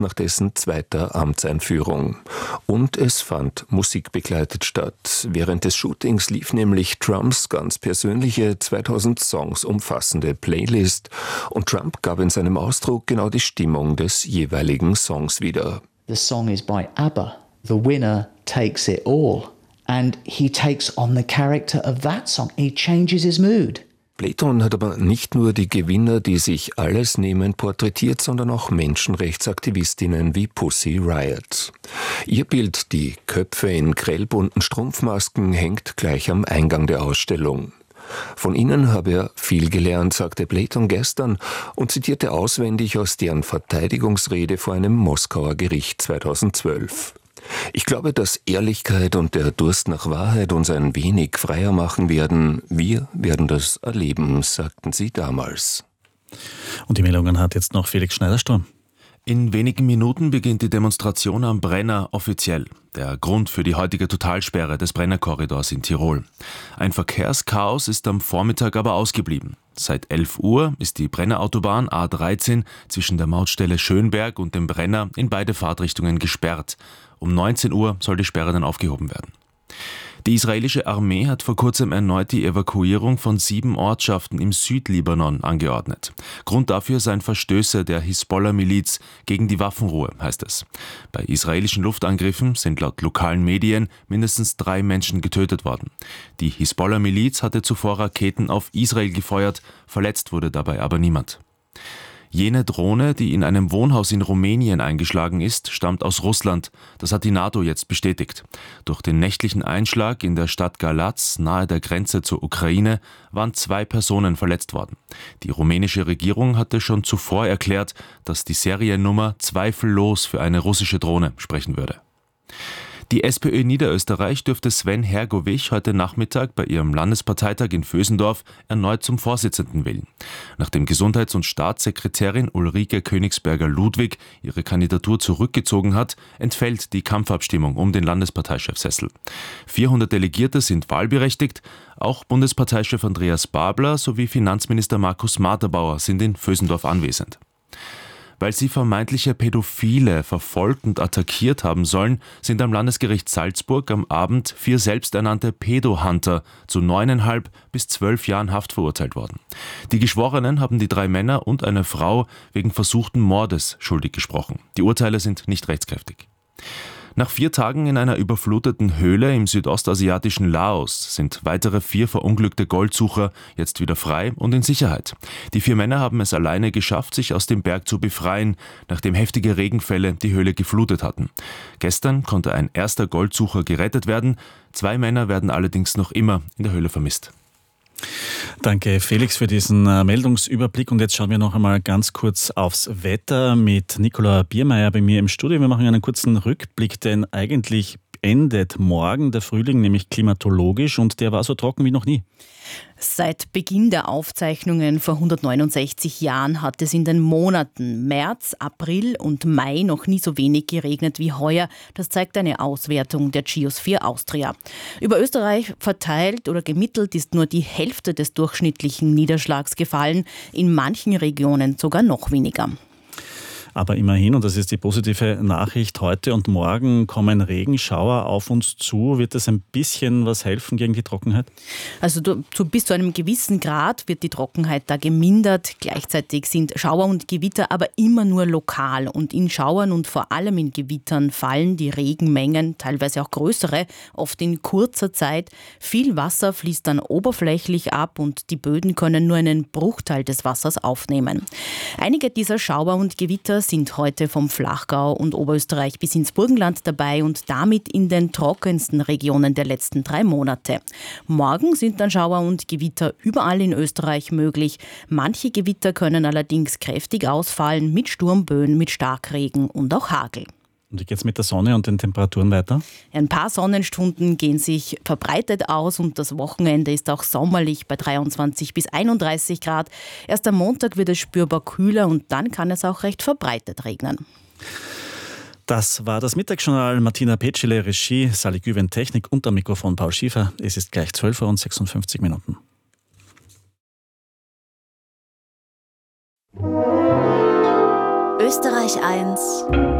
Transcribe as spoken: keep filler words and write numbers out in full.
nach dessen zweiter Amtseinführung. Und es fand musikbegleitet statt. Während des Shootings lief nämlich Trumps ganz persönliche zweitausend Songs umfassende Playlist und Trump gab in seinem Ausdruck genau die Stimmung des jeweiligen Songs wieder. The song is by ABBA. The winner takes it all. And he takes on the character of that song. He changes his mood. Playton hat aber nicht nur die Gewinner, die sich alles nehmen, porträtiert, sondern auch Menschenrechtsaktivistinnen wie Pussy Riot. Ihr Bild, die Köpfe in grellbunten Strumpfmasken, hängt gleich am Eingang der Ausstellung. Von ihnen habe er viel gelernt, sagte Playton gestern und zitierte auswendig aus deren Verteidigungsrede vor einem Moskauer Gericht zweitausendzwölf. Ich glaube, dass Ehrlichkeit und der Durst nach Wahrheit uns ein wenig freier machen werden. Wir werden das erleben, sagten sie damals. Und die Meldungen hat jetzt noch Felix Schneider-Sturm. In wenigen Minuten beginnt die Demonstration am Brenner offiziell. Der Grund für die heutige Totalsperre des Brennerkorridors in Tirol. Ein Verkehrschaos ist am Vormittag aber ausgeblieben. Seit elf Uhr ist die Brennerautobahn A dreizehn zwischen der Mautstelle Schönberg und dem Brenner in beide Fahrtrichtungen gesperrt. Um neunzehn Uhr soll die Sperre dann aufgehoben werden. Die israelische Armee hat vor kurzem erneut die Evakuierung von sieben Ortschaften im Südlibanon angeordnet. Grund dafür seien Verstöße der Hisbollah-Miliz gegen die Waffenruhe, heißt es. Bei israelischen Luftangriffen sind laut lokalen Medien mindestens drei Menschen getötet worden. Die Hisbollah-Miliz hatte zuvor Raketen auf Israel gefeuert, verletzt wurde dabei aber niemand. Jene Drohne, die in einem Wohnhaus in Rumänien eingeschlagen ist, stammt aus Russland. Das hat die NATO jetzt bestätigt. Durch den nächtlichen Einschlag in der Stadt Galatz, nahe der Grenze zur Ukraine, waren zwei Personen verletzt worden. Die rumänische Regierung hatte schon zuvor erklärt, dass die Seriennummer zweifellos für eine russische Drohne sprechen würde. Die SPÖ Niederösterreich dürfte Sven Hergovich heute Nachmittag bei ihrem Landesparteitag in Vösendorf erneut zum Vorsitzenden wählen. Nachdem Gesundheits- und Staatssekretärin Ulrike Königsberger-Ludwig ihre Kandidatur zurückgezogen hat, entfällt die Kampfabstimmung um den Landesparteichefsessel. vierhundert Delegierte sind wahlberechtigt, auch Bundesparteichef Andreas Babler sowie Finanzminister Markus Materbauer sind in Vösendorf anwesend. Weil sie vermeintliche Pädophile verfolgt und attackiert haben sollen, sind am Landesgericht Salzburg am Abend vier selbsternannte Pedo-Hunter zu neuneinhalb bis zwölf Jahren Haft verurteilt worden. Die Geschworenen haben die drei Männer und eine Frau wegen versuchten Mordes schuldig gesprochen. Die Urteile sind nicht rechtskräftig. Nach vier Tagen in einer überfluteten Höhle im südostasiatischen Laos sind weitere vier verunglückte Goldsucher jetzt wieder frei und in Sicherheit. Die vier Männer haben es alleine geschafft, sich aus dem Berg zu befreien, nachdem heftige Regenfälle die Höhle geflutet hatten. Gestern konnte ein erster Goldsucher gerettet werden. Zwei Männer werden allerdings noch immer in der Höhle vermisst. Danke Felix für diesen äh, Meldungsüberblick und jetzt schauen wir noch einmal ganz kurz aufs Wetter mit Nicola Biermeier bei mir im Studio. Wir machen einen kurzen Rückblick, denn eigentlich endet morgen der Frühling, nämlich klimatologisch, und der war so trocken wie noch nie. Seit Beginn der Aufzeichnungen vor hundertneunundsechzig Jahren hat es in den Monaten März, April und Mai noch nie so wenig geregnet wie heuer. Das zeigt eine Auswertung der Geosphere Austria. Über Österreich verteilt oder gemittelt ist nur die Hälfte des durchschnittlichen Niederschlags gefallen, in manchen Regionen sogar noch weniger. Aber immerhin, und das ist die positive Nachricht, heute und morgen kommen Regenschauer auf uns zu. Wird das ein bisschen was helfen gegen die Trockenheit? Also zu, bis zu einem gewissen Grad wird die Trockenheit da gemindert. Gleichzeitig sind Schauer und Gewitter aber immer nur lokal. Und in Schauern und vor allem in Gewittern fallen die Regenmengen, teilweise auch größere, oft in kurzer Zeit. Viel Wasser fließt dann oberflächlich ab und die Böden können nur einen Bruchteil des Wassers aufnehmen. Einige dieser Schauer und Gewitter sind heute vom Flachgau und Oberösterreich bis ins Burgenland dabei und damit in den trockensten Regionen der letzten drei Monate. Morgen sind dann Schauer und Gewitter überall in Österreich möglich. Manche Gewitter können allerdings kräftig ausfallen mit Sturmböen, mit Starkregen und auch Hagel. Und wie geht es mit der Sonne und den Temperaturen weiter? Ein paar Sonnenstunden gehen sich verbreitet aus und das Wochenende ist auch sommerlich bei dreiundzwanzig bis einunddreißig Grad. Erst am Montag wird es spürbar kühler und dann kann es auch recht verbreitet regnen. Das war das Mittagsjournal. Martina Petschele, Regie, Sally Güven, Technik und am Mikrofon Paul Schiefer. Es ist gleich zwölf Uhr und sechsundfünfzig Minuten. Österreich eins